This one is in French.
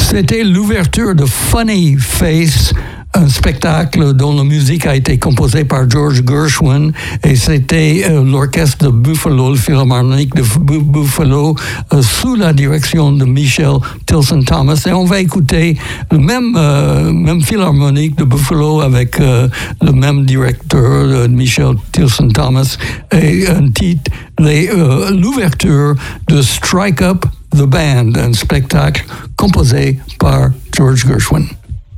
C'était l'ouverture de Funny Face, un spectacle dont la musique a été composée par George Gershwin, et c'était l'orchestre de Buffalo, le Philharmonique de Buffalo, sous la direction de Michel Tilson Thomas. Et on va écouter le même Philharmonique de Buffalo avec le même directeur, Michel Tilson Thomas, et un titre, l'ouverture de Strike Up the Band, un spectacle composé par George Gershwin.